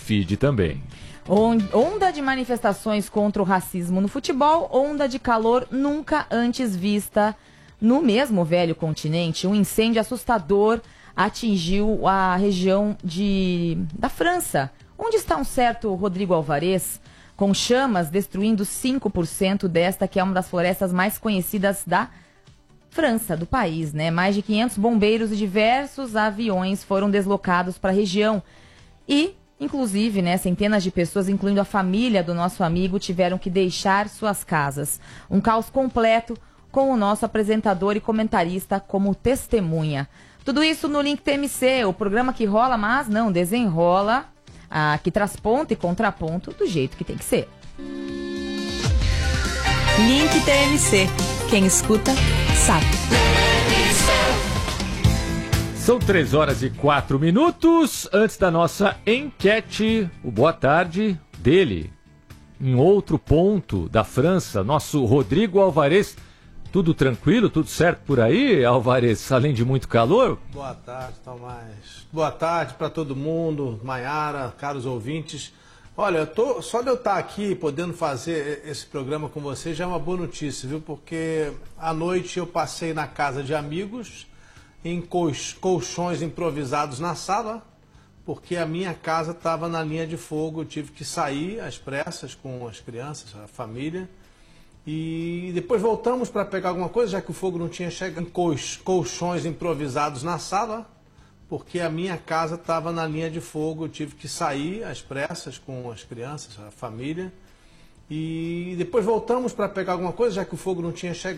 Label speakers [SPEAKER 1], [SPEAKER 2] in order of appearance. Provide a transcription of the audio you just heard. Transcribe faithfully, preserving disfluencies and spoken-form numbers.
[SPEAKER 1] feed também.
[SPEAKER 2] Onda de manifestações contra o racismo no futebol, onda de calor nunca antes vista no mesmo velho continente. Um incêndio assustador atingiu a região de, da França. Onde está um certo Rodrigo Alvarez, com chamas destruindo cinco por cento desta que é uma das florestas mais conhecidas da França, do país, né? Mais de quinhentos bombeiros e diversos aviões foram deslocados para a região e inclusive, né, centenas de pessoas, incluindo a família do nosso amigo, tiveram que deixar suas casas. Um caos completo com o nosso apresentador e comentarista como testemunha. Tudo isso no Link T M C, o programa que rola, mas não desenrola, ah, que traz ponto e contraponto do jeito que tem que ser.
[SPEAKER 3] Link T M C. Quem escuta, sabe.
[SPEAKER 1] São três horas e quatro minutos. Antes da nossa enquete, o boa tarde dele. Em outro ponto da França, nosso Rodrigo Alvarez. Tudo tranquilo, tudo certo por aí, Alvarez, além de muito calor?
[SPEAKER 4] Boa tarde, Tomás. Boa tarde para todo mundo, Maiara, caros ouvintes. Olha, eu tô, só de eu estar aqui podendo fazer esse programa com você já é uma boa notícia, viu? Porque à noite eu passei na casa de amigos, em colchões improvisados na sala, porque a minha casa estava na linha de fogo, eu tive que sair às pressas com as crianças, a família, e depois voltamos para pegar alguma coisa, já que o fogo não tinha chegado, em colchões improvisados na sala, porque a minha casa estava na linha de fogo, eu tive que sair às pressas com as crianças, a família, e depois voltamos para pegar alguma coisa, já que o fogo não tinha chegado.